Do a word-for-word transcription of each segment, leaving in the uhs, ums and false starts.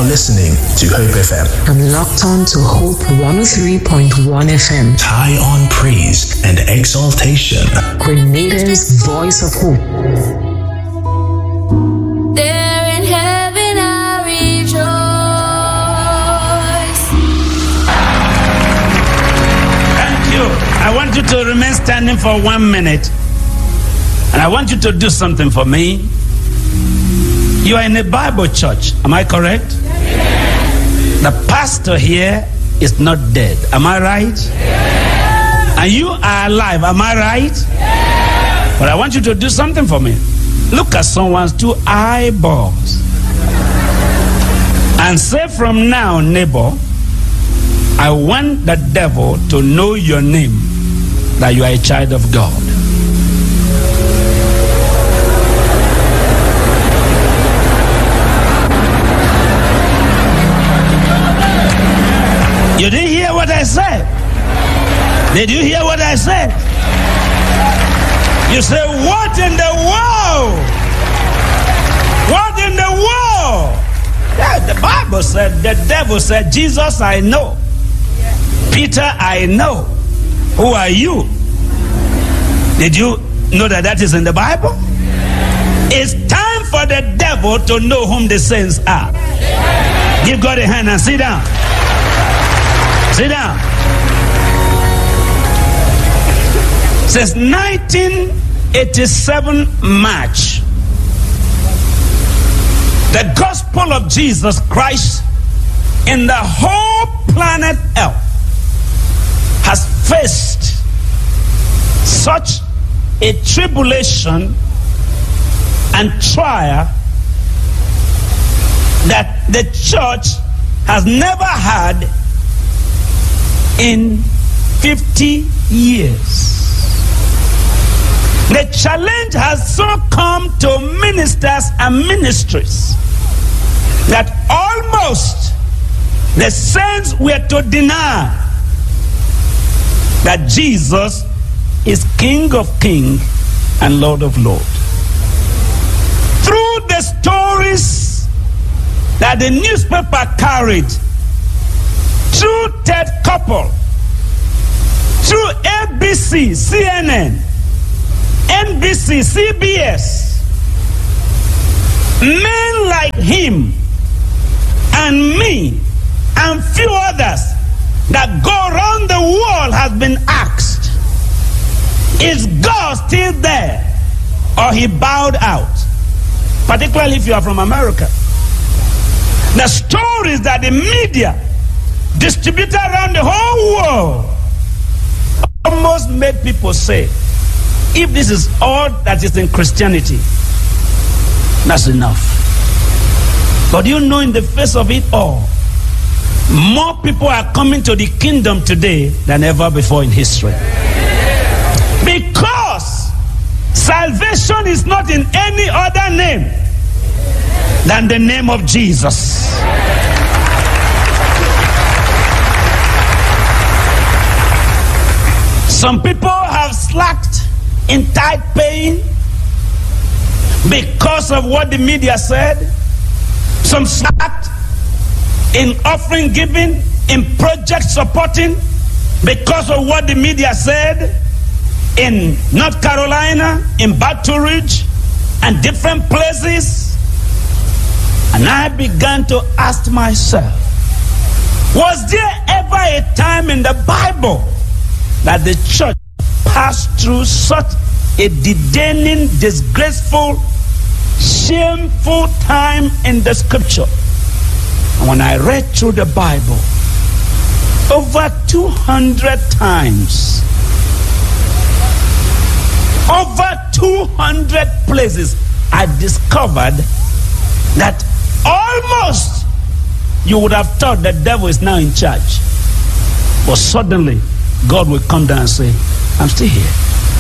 You're listening to Hope F M. I'm locked on to Hope one oh three point one F M. High on praise and exaltation. Grenada's voice of hope. There in heaven I rejoice. Thank you. I want you to remain standing for one minute. And I want you to do something for me. You are in a Bible church. Am I correct? Yes. The pastor here is not dead. Am I right? Yes. And you are alive. Am I right? Yes. But I want you to do something for me. Look at someone's two eyeballs and say, from now, neighbor, I want the devil to know your name, that you are a child of God. You didn't hear what I said? Did you hear what I said? You say, what in the world? What in the world? Yeah, the Bible said, the devil said, Jesus, I know. Peter, I know. Who are you? Did you know that that is in the Bible? It's time for the devil to know whom the saints are. Give God a hand and sit down. Sit down. Since nineteen eighty-seven March, the gospel of Jesus Christ in the whole planet Earth has faced such a tribulation and trial that the church has never had in fifty years. The challenge has so come to ministers and ministries that almost the saints were to deny that Jesus is King of Kings and Lord of Lords. Through the stories that the newspaper carried, through Ted Koppel, through A B C, C N N, N B C, C B S, men like him and me and few others that go around the world has been asked, is God still there or he bowed out? Particularly if you are from America. The stories that the media distributed around the whole world almost made people say, if this is all that is in Christianity, that's enough. But you know, in the face of it all, more people are coming to the kingdom today than ever before in history. Because salvation is not in any other name than the name of Jesus. Some people have slacked in tithe paying because of what the media said. Some slacked in offering giving, in project supporting because of what the media said in North Carolina, in Baton Rouge, and different places. And I began to ask myself, was there ever a time in the Bible that the church passed through such a demeaning, disgraceful, shameful time in the scripture? And when I read through the Bible, over two hundred times, over two hundred places, I discovered that almost you would have thought the devil is now in charge. But suddenly, God will come down and say, I'm still here.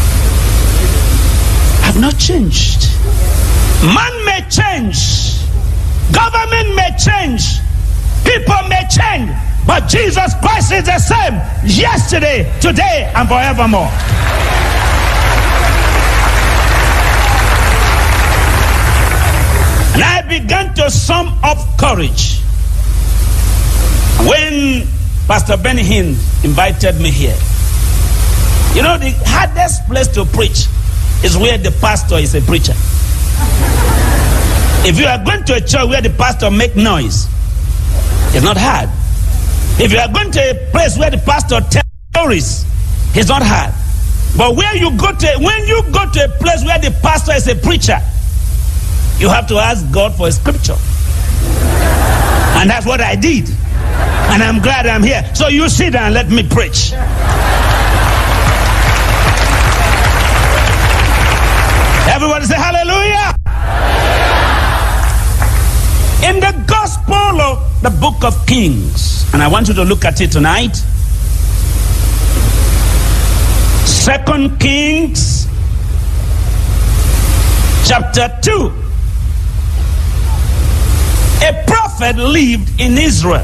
I've not changed. Man may change. Government may change. People may change. But Jesus Christ is the same yesterday, today, and forevermore. And I began to sum up courage When Pastor Benny Hinn invited me here, you know, the hardest place to preach is where the pastor is a preacher. If you are going to a church where the pastor make noise, it's not hard. If you are going to a place where the pastor tells stories, it's not hard. But where you go to, when you go to a place where the pastor is a preacher, you have to ask God for a scripture. And that's what I did. And I'm glad I'm here. So you sit down and let me preach. Everybody say hallelujah. In the Gospel of the Book of Kings, and I want you to look at it tonight. Second Kings chapter two. A prophet lived in Israel.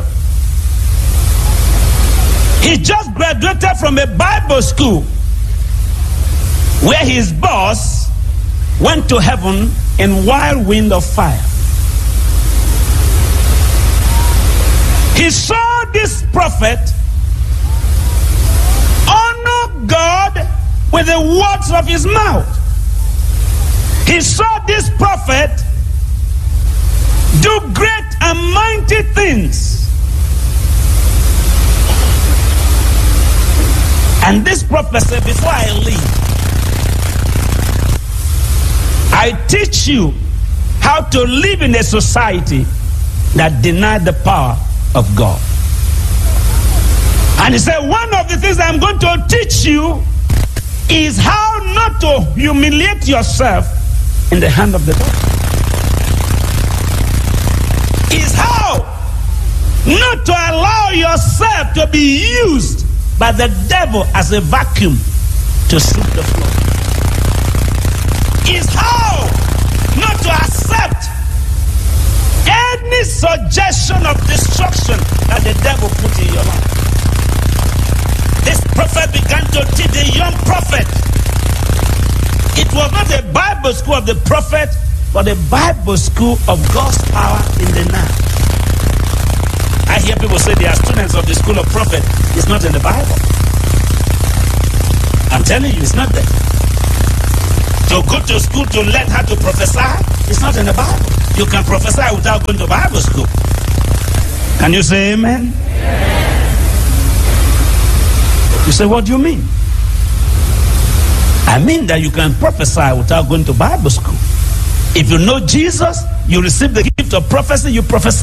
He just graduated from a Bible school where his boss went to heaven in whirlwind of fire. He saw this prophet honor God with the words of his mouth. He saw this prophet do great and mighty things. And this prophet said, before I leave, I teach you how to live in a society that denied the power of God. And he said, one of the things I'm going to teach you is how not to humiliate yourself in the hand of the devil. Is how not to allow yourself to be used by the devil as a vacuum to sweep the floor. Is how not to accept any suggestion of destruction that the devil put in your life. This prophet began to teach the young prophet. It was not a Bible school of the prophet, but a Bible school of God's power in the now. I hear people say they are students of the school of prophet. It's not in the Bible. I'm telling you, it's not there. To go to school to learn how to prophesy, it's not in the Bible. You can prophesy without going to Bible school. Can you say amen? Amen. You say, what do you mean? I mean that you can prophesy without going to Bible school. If you know Jesus, you receive the gift of prophecy, you prophesy.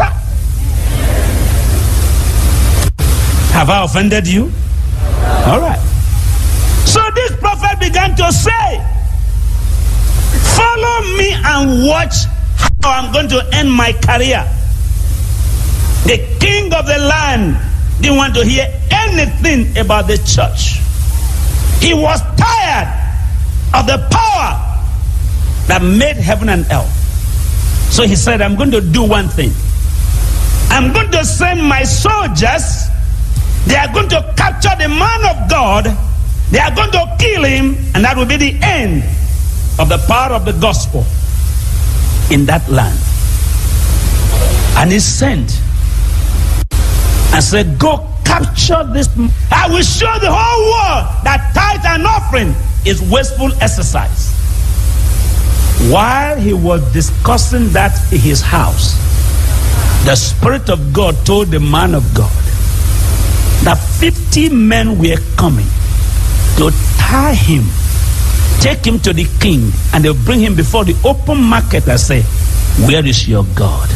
Have I offended you? All right. So this prophet began to say, follow me and watch how I'm going to end my career. The king of the land didn't want to hear anything about the church. He was tired of the power that made heaven and earth. So he said, I'm going to do one thing. I'm going to send my soldiers. They are going to capture the man of God. They are going to kill him, and that will be the end of the power of the gospel in that land. And he sent and said, go capture this. I will show the whole world that tithe and offering is wasteful exercise. While he was discussing that in his house, the Spirit of God told the man of God that fifty men were coming to tie him, take him to the king, and they'll bring him before the open market and say, where is your God?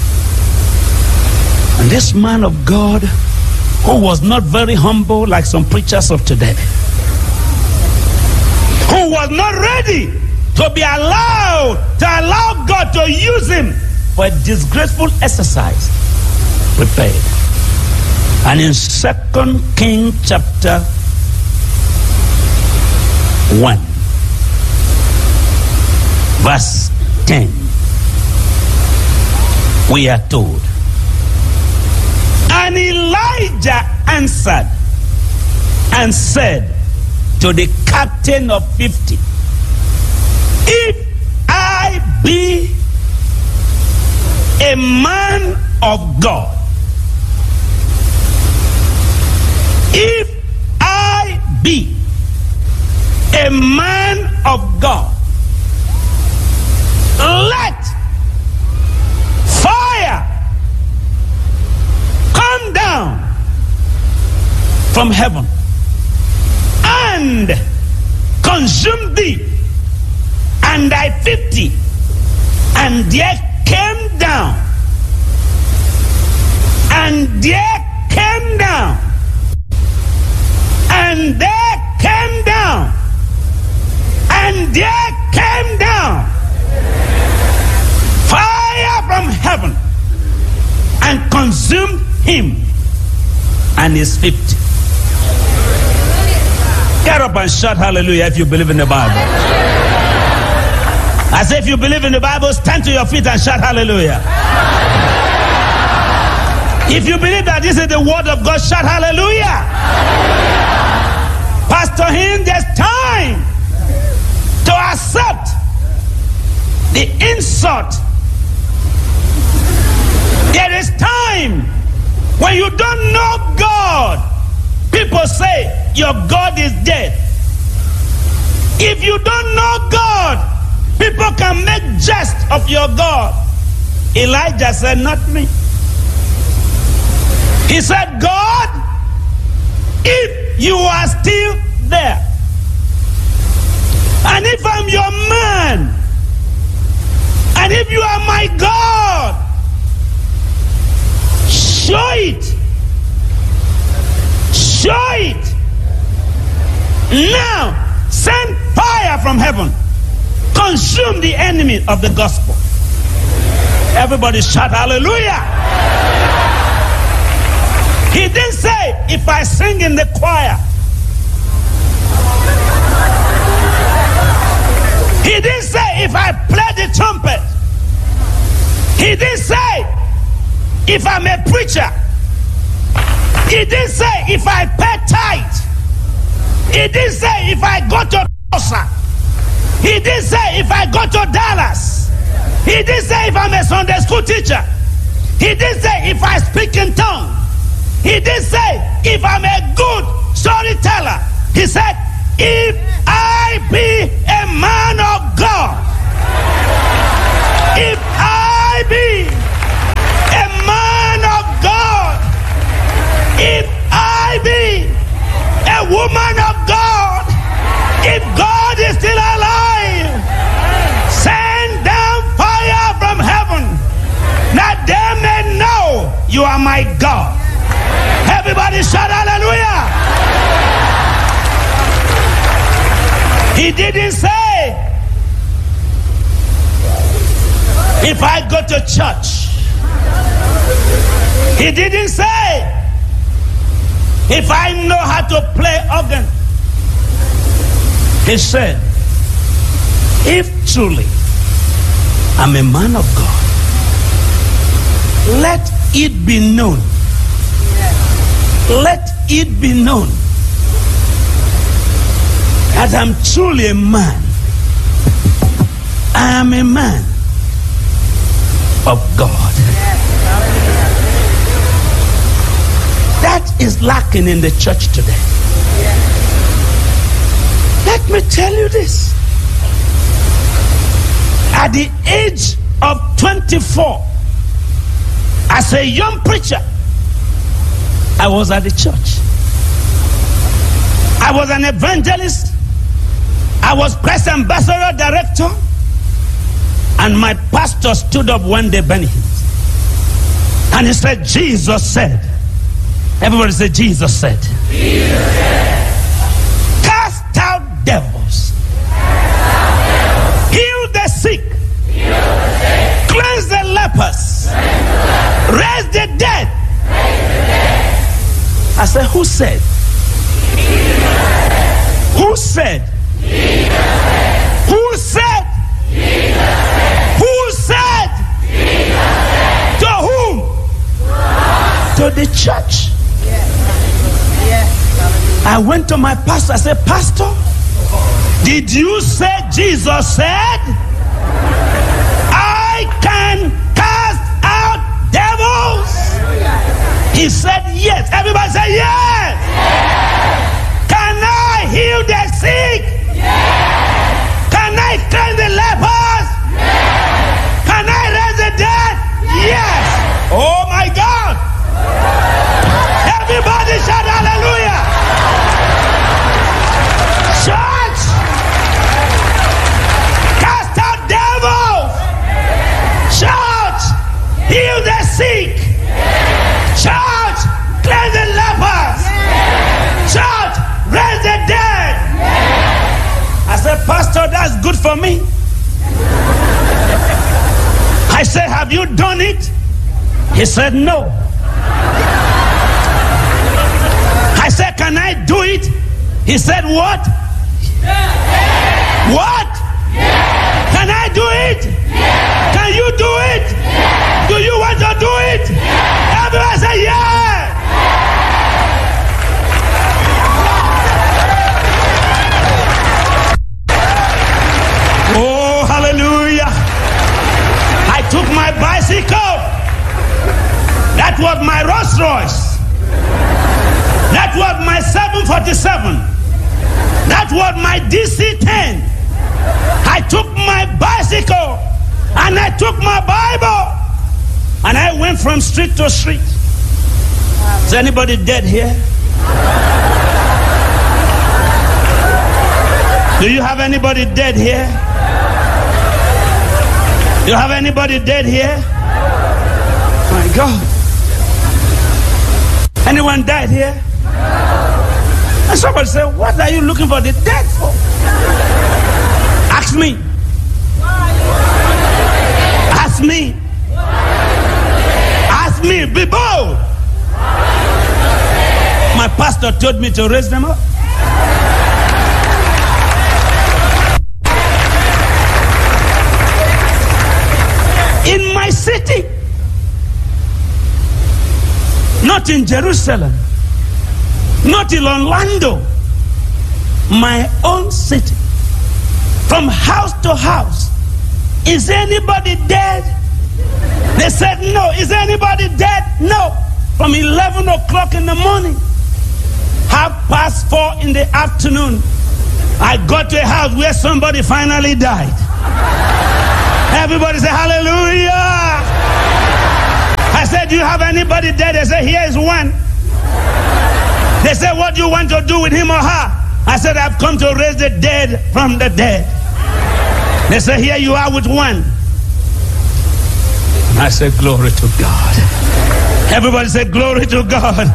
And this man of God, who was not very humble like some preachers of today, who was not ready to be allowed, to allow God to use him for a disgraceful exercise, prepared. And in Second Kings chapter one, verse ten, we are told, and Elijah answered and said to the captain of fifty, if I be a man of God, be a man of God, let fire come down from heaven and consume thee. And I fifty, and there came down, and there came down, and there came down, and there came down fire from heaven and consumed him and his fifty. Get up and shout hallelujah if you believe in the Bible. I say if you believe in the Bible, stand to your feet and shout hallelujah. If you believe that this is the word of God, shout hallelujah. Pastor Hinn, there's time to accept the insult. There is time when you don't know God. People say your God is dead. If you don't know God, people can make jest of your God. Elijah said, not me. He said, God, if you are still there, and if I'm your man, and if you are my God, show it. Show it. Now, send fire from heaven. Consume the enemy of the gospel. Everybody shout hallelujah. He didn't say, if I sing in the choir. He didn't say, if I play the trumpet. He didn't say, if I'm a preacher. He didn't say, if I pay tithe. He didn't say, if I go to Tulsa. He didn't say, if I go to Dallas. He didn't say, if I'm a Sunday school teacher. He didn't say, if I speak in tongues. He didn't say, if I'm a good storyteller. He said, if I be a man of God. If I be a man of God. If I be a woman of God. If God is still alive, send down fire from heaven, that they may know you are my God. Everybody shout hallelujah. He didn't say, if I go to church. He didn't say, if I know how to play organ. He said, if truly I'm a man of God, let it be known. Let it be known that I'm truly a man. I am a man of God. That is lacking in the church today. Let me tell you this. At the age of twenty-four, as a young preacher, I was at the church. I was an evangelist. I was press ambassador director. And my pastor stood up one day, Benny, and he said, Jesus said. Everybody say, Jesus said. Jesus said. Cast out devils. Cast out devils. Heal the sick. Heal the sick. Cleanse the lepers. Cleanse the lepers. Raise the dead. Raise the dead. I said, who said? Jesus said. Who said? Jesus said. Who said? Jesus said. Who said? Jesus said. To whom? To us. To the church. I went to my pastor. I said, Pastor, did you say Jesus said I can cast out devils? He said yes. Everybody say yes. Yes. Can I I heal the sick? Yes. Can I cleanse the lepers? Yes. Can I raise the dead? Yes. Oh my God. Everybody shout hallelujah. Church, cast out devils. Church, heal the sick. Church, cleanse the lepers. Church, raise the dead. I said, Pastor, that's good for me. I said, have you done it? He said, no. I said, can I do it? He said, what? What? Can I do it? Can you do it? Do you want to do it? Everyone say, yeah. Oh, hallelujah. I took my bicycle. That was my Rolls Royce. That was my seven forty-seven. That was my D C ten. I took my bicycle and I took my Bible and I went from street to street. Is anybody dead here? Do you have anybody dead here? Do you have anybody dead here? My God. Anyone died here? And somebody said, what are you looking for the dead for? Ask me. Ask me. Ask me. Be bold. My pastor told me to raise them up. In my city. Not in Jerusalem. Not in Orlando. My own city. From house to house. Is anybody dead? They said no. Is anybody dead? No. From eleven o'clock in the morning. Half past four in the afternoon. I got to a house where somebody finally died. Everybody say hallelujah. I said, do you have anybody dead? They said, here is one. They said, what do you want to do with him or her? I said, I've come to raise the dead from the dead. They said, here you are with one. I said, glory to God. Everybody said, glory to God.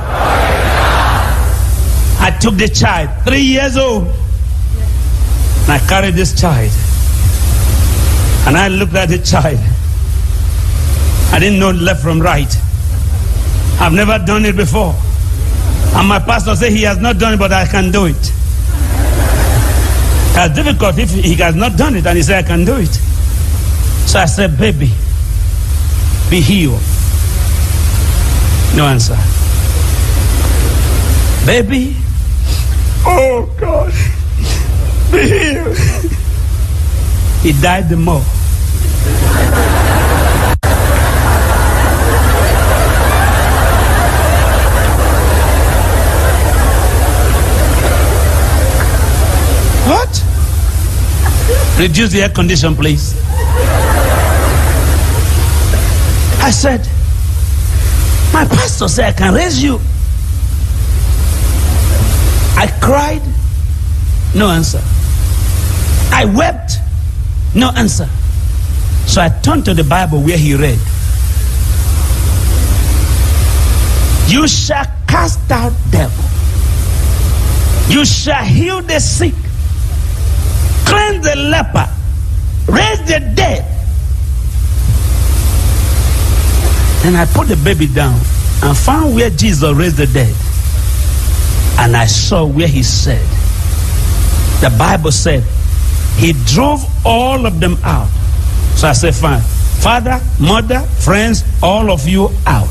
I took the child, three years old. And I carried this child. And I looked at the child. I didn't know left from right. I've never done it before. And my pastor said he has not done it, but I can do it. That's difficult if he has not done it, and he said I can do it. So I said, baby, be healed. No answer. Baby, oh God, be healed. He died the more. What? Reduce the air condition, please. I said, my pastor said I can raise you. I cried, no answer. I wept, no answer. So I turned to the Bible where he read, you shall cast out devil. You shall heal the sick. Cleanse the leper. Raise the dead. And I put the baby down and found where Jesus raised the dead. And I saw where he said, the Bible said, he drove all of them out. So I said, fine. Father, mother, friends, all of you out.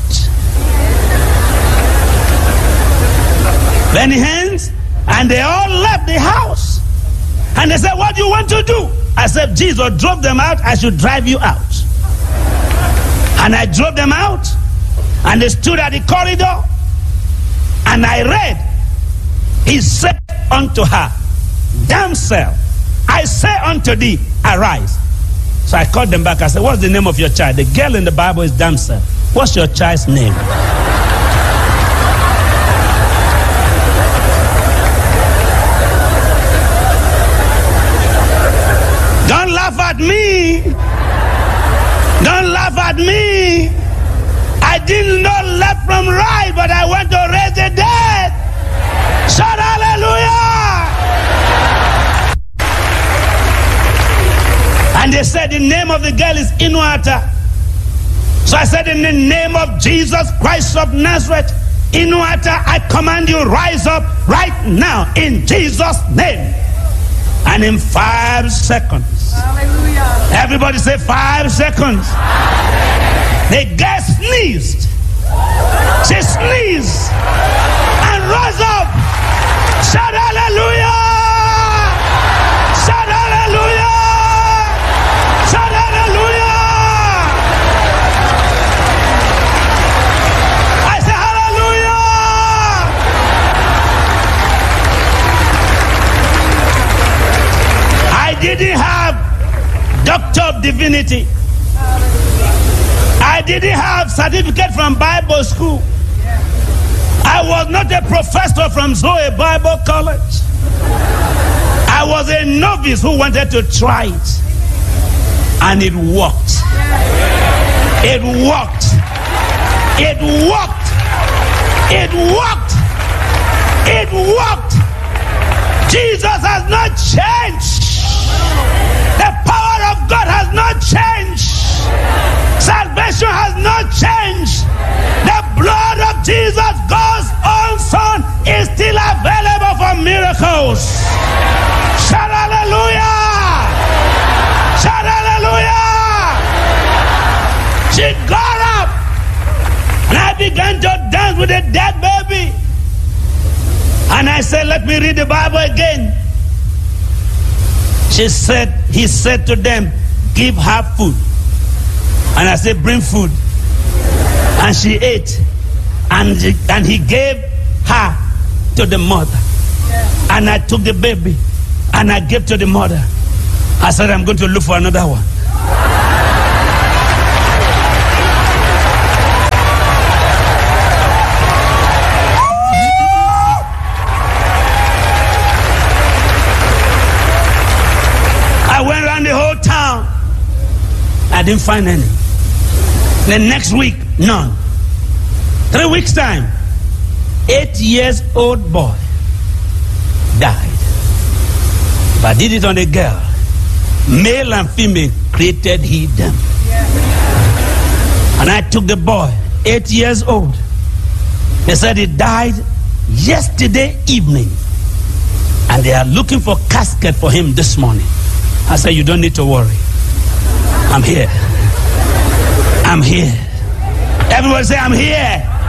Then he hands, and they all left the house. And they said, what do you want to do? I said, Jesus drove them out, I should drive you out. And I drove them out, and they stood at the corridor, and I read, he said unto her, Damsel, I say unto thee, arise. So I called them back. I said, what's the name of your child? The girl in the Bible is Damsel. What's your child's name? Don't laugh at me. Don't laugh at me. I didn't know left from right, but I went to raise the dead. Shout hallelujah. And they said the name of the girl is Inuata. So I said, in the name of Jesus Christ of Nazareth, Inuata, I command you, rise up right now in Jesus' name. And in five seconds, hallelujah. Everybody say five seconds. The girl sneezed. She sneezed and rose up. Shout hallelujah! Shout hallelujah! Shout hallelujah! I say hallelujah! I didn't have Doctor of Divinity. I didn't have certificate from Bible school. I was not a professor from Zoe Bible College. I was a novice who wanted to try it. And it worked. It worked. It worked. It worked. It worked. Jesus has not changed. The power of God has not changed. Salvation has not changed. The blood of Jesus, God's own Son, is still available for miracles. Shout hallelujah! Shout hallelujah! She got up and I began to dance with a dead baby. And I said, let me read the Bible again. She said, he said to them, give her food. And I said, bring food. And she ate. And, and he gave her to the mother. And I took the baby and I gave to the mother. I said, I'm going to look for another one. I went around the whole town. I didn't find any. The next week, none. Three weeks time, eight years old boy died. But I did it on a girl. Male and female created he them. And I took the boy, eight years old. They said he died yesterday evening. And they are looking for casket for him this morning. I said, you don't need to worry. I'm here. I'm here. Everybody say, I'm here.